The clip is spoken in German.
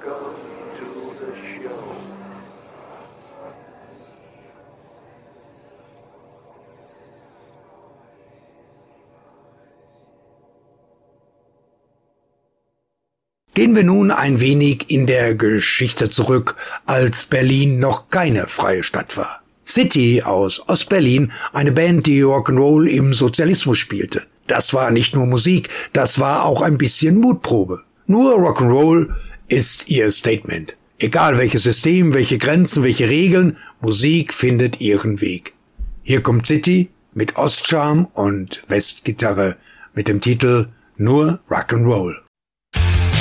Welcome to the show. Gehen wir nun ein wenig in der Geschichte zurück, als Berlin noch keine freie Stadt war. City aus Ostberlin, eine Band, die Rock'n'Roll im Sozialismus spielte. Das war nicht nur Musik, das war auch ein bisschen Mutprobe. Nur Rock'n'Roll ist ihr Statement. Egal welches System, welche Grenzen, welche Regeln, Musik findet ihren Weg. Hier kommt City mit Ostcharme und Westgitarre mit dem Titel Nur Rock'n'Roll.